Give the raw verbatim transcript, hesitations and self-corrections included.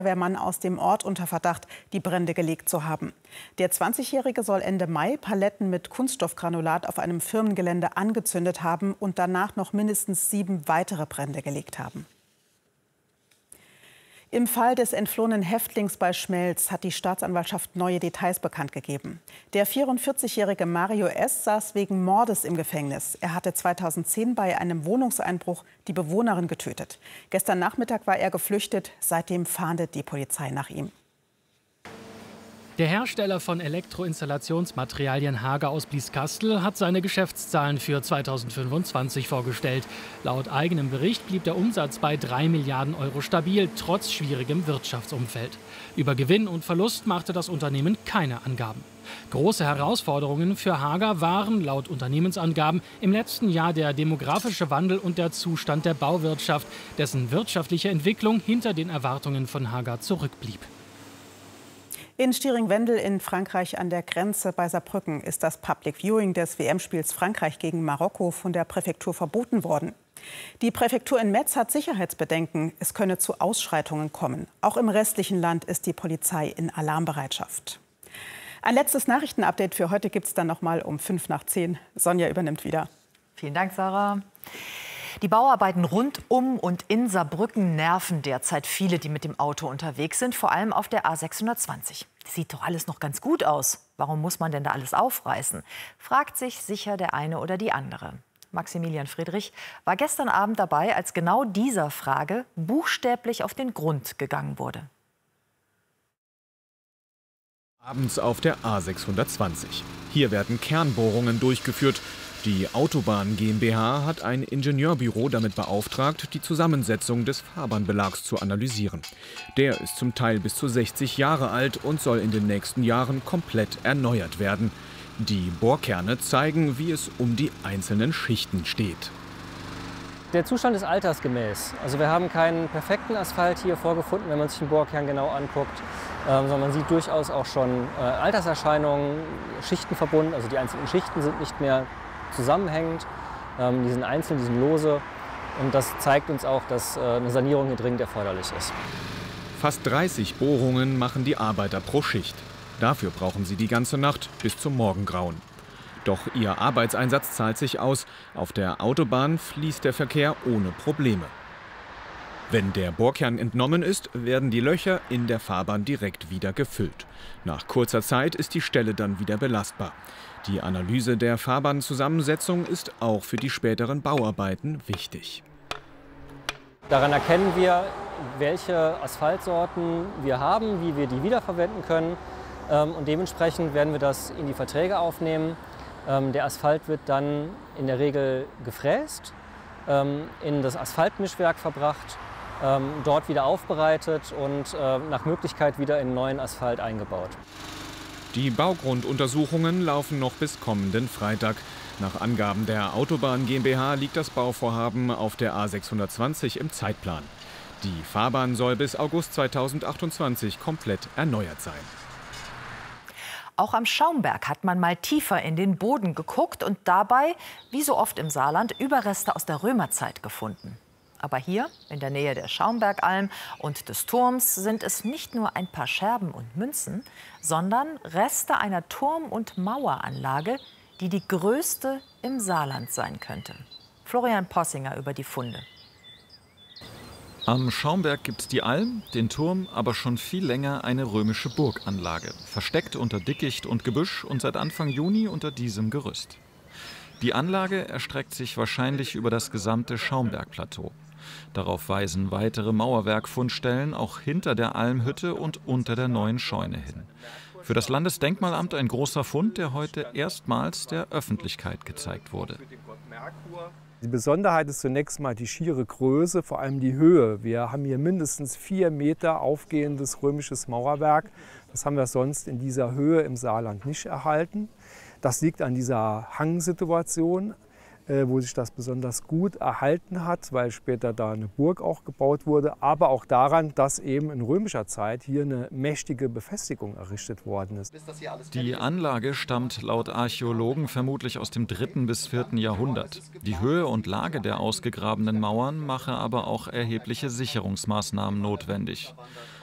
Mann aus dem Ort unter Verdacht, die Brände gelegt zu haben. Der zwanzigjährige soll Ende Mai Paletten mit Kunststoffgranulat auf einem Firmengelände angezündet haben und danach noch mindestens sieben weitere Brände gelegt haben. Im Fall des entflohenen Häftlings bei Schmelz hat die Staatsanwaltschaft neue Details bekannt gegeben. Der vierundvierzigjährige Mario S. saß wegen Mordes im Gefängnis. Er hatte zweitausendzehn bei einem Wohnungseinbruch die Bewohnerin getötet. Gestern Nachmittag war er geflüchtet. Seitdem fahndet die Polizei nach ihm. Der Hersteller von Elektroinstallationsmaterialien Hager aus Blieskastel hat seine Geschäftszahlen für zweitausendfünfundzwanzig vorgestellt. Laut eigenem Bericht blieb der Umsatz bei drei Milliarden Euro stabil, trotz schwierigem Wirtschaftsumfeld. Über Gewinn und Verlust machte das Unternehmen keine Angaben. Große Herausforderungen für Hager waren, laut Unternehmensangaben, im letzten Jahr der demografische Wandel und der Zustand der Bauwirtschaft, dessen wirtschaftliche Entwicklung hinter den Erwartungen von Hager zurückblieb. In Stiring-Wendel in Frankreich an der Grenze bei Saarbrücken ist das Public Viewing des W M-Spiels Frankreich gegen Marokko von der Präfektur verboten worden. Die Präfektur in Metz hat Sicherheitsbedenken. Es könne zu Ausschreitungen kommen. Auch im restlichen Land ist die Polizei in Alarmbereitschaft. Ein letztes Nachrichtenupdate für heute gibt es dann noch mal um fünf nach zehn. Sonja übernimmt wieder. Vielen Dank, Sarah. Die Bauarbeiten rund um und in Saarbrücken nerven derzeit viele, die mit dem Auto unterwegs sind, vor allem auf der A sechshundertzwanzig. Sieht doch alles noch ganz gut aus. Warum muss man denn da alles aufreißen? Fragt sich sicher der eine oder die andere. Maximilian Friedrich war gestern Abend dabei, als genau dieser Frage buchstäblich auf den Grund gegangen wurde. Abends auf der A sechshundertzwanzig. Hier werden Kernbohrungen durchgeführt. Die Autobahn GmbH hat ein Ingenieurbüro damit beauftragt, die Zusammensetzung des Fahrbahnbelags zu analysieren. Der ist zum Teil bis zu sechzig Jahre alt und soll in den nächsten Jahren komplett erneuert werden. Die Bohrkerne zeigen, wie es um die einzelnen Schichten steht. Der Zustand ist altersgemäß. Also wir haben keinen perfekten Asphalt hier vorgefunden, wenn man sich den Bohrkern genau anguckt, ähm, sondern man sieht durchaus auch schon äh, Alterserscheinungen, Schichtenverbund, also die einzelnen Schichten sind nicht mehr zusammenhängend, ähm, die sind einzeln, die sind lose und das zeigt uns auch, dass äh, eine Sanierung hier dringend erforderlich ist. Fast dreißig Bohrungen machen die Arbeiter pro Schicht. Dafür brauchen sie die ganze Nacht bis zum Morgengrauen. Doch ihr Arbeitseinsatz zahlt sich aus. Auf der Autobahn fließt der Verkehr ohne Probleme. Wenn der Bohrkern entnommen ist, werden die Löcher in der Fahrbahn direkt wieder gefüllt. Nach kurzer Zeit ist die Stelle dann wieder belastbar. Die Analyse der Fahrbahnzusammensetzung ist auch für die späteren Bauarbeiten wichtig. Daran erkennen wir, welche Asphaltsorten wir haben, wie wir die wiederverwenden können. Und dementsprechend werden wir das in die Verträge aufnehmen. Der Asphalt wird dann in der Regel gefräst, in das Asphaltmischwerk verbracht, dort wieder aufbereitet und nach Möglichkeit wieder in neuen Asphalt eingebaut. Die Baugrunduntersuchungen laufen noch bis kommenden Freitag. Nach Angaben der Autobahn GmbH liegt das Bauvorhaben auf der A sechshundertzwanzig im Zeitplan. Die Fahrbahn soll bis August zweitausendachtundzwanzig komplett erneuert sein. Auch am Schaumberg hat man mal tiefer in den Boden geguckt und dabei, wie so oft im Saarland, Überreste aus der Römerzeit gefunden. Aber hier, in der Nähe der Schaumbergalm und des Turms, sind es nicht nur ein paar Scherben und Münzen, sondern Reste einer Turm- und Maueranlage, die die größte im Saarland sein könnte. Florian Possinger über die Funde. Am Schaumberg gibt es die Alm, den Turm, aber schon viel länger eine römische Burganlage, versteckt unter Dickicht und Gebüsch und seit Anfang Juni unter diesem Gerüst. Die Anlage erstreckt sich wahrscheinlich über das gesamte Schaumbergplateau. Darauf weisen weitere Mauerwerkfundstellen auch hinter der Almhütte und unter der neuen Scheune hin. Für das Landesdenkmalamt ein großer Fund, der heute erstmals der Öffentlichkeit gezeigt wurde. Die Besonderheit ist zunächst mal die schiere Größe, vor allem die Höhe. Wir haben hier mindestens vier Meter aufgehendes römisches Mauerwerk. Das haben wir sonst in dieser Höhe im Saarland nicht erhalten. Das liegt an dieser Hangsituation, wo sich das besonders gut erhalten hat, weil später da eine Burg auch gebaut wurde, aber auch daran, dass eben in römischer Zeit hier eine mächtige Befestigung errichtet worden ist. Die Anlage stammt laut Archäologen vermutlich aus dem dritten bis vierten Jahrhundert. Die Höhe und Lage der ausgegrabenen Mauern mache aber auch erhebliche Sicherungsmaßnahmen notwendig.